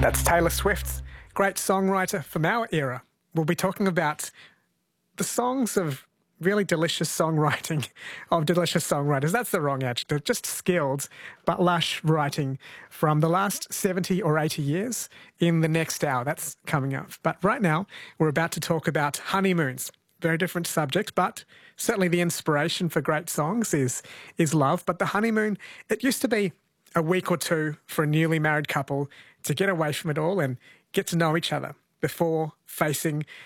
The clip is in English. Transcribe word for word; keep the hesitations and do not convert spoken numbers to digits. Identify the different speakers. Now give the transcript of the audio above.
Speaker 1: That's Taylor Swift, great songwriter from our era. We'll be talking about the songs of really delicious songwriting of delicious songwriters. That's the wrong adjective, just skilled but lush writing from the last seventy or eighty years in the next hour. That's coming up. But right now, we're about to talk about honeymoons. Very different subject, but certainly the inspiration for great songs is, is love. But the honeymoon, it used to be a week or two for a newly married couple to get away from it all and get to know each other before facing